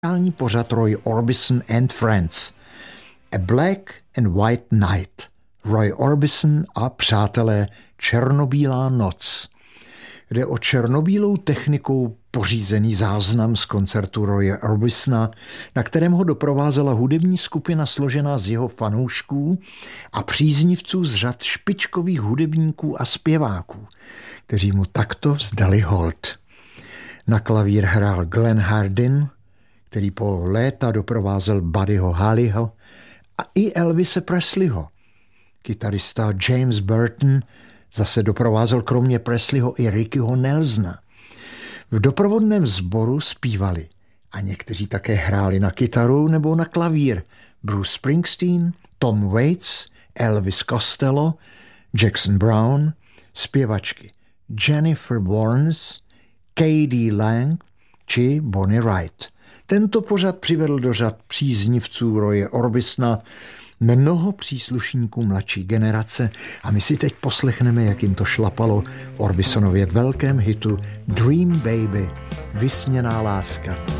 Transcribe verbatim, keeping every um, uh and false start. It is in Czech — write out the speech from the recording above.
speciální pořad Roy Orbison and Friends. A Black and White Night. Roy Orbison a přátelé, černobílá noc. Jde o černobílou technikou pořízený záznam z koncertu Roye Orbisona, na kterém ho doprovázela hudební skupina složená z jeho fanoušků a příznivců z řad špičkových hudebníků a zpěváků, kteří mu takto vzdali hold. Na klavír hrál Glenn Hardin, který po léta doprovázel Buddyho Hollyho, a i Elvise Presleyho. Kytarista James Burton zase doprovázel kromě Presleyho i Rickyho Nelsona. V doprovodném sboru zpívali a někteří také hráli na kytaru nebo na klavír Bruce Springsteen, Tom Waits, Elvis Costello, Jackson Browne, zpěvačky Jennifer Warnes, Katie Lang či Bonnie Wright. Tento pořad přivedl do řad příznivců Roye Orbisona mnoho příslušníků mladší generace a my si teď poslechneme, jak jim to šlapalo Orbisonově velkém hitu Dream Baby, vysněná láska.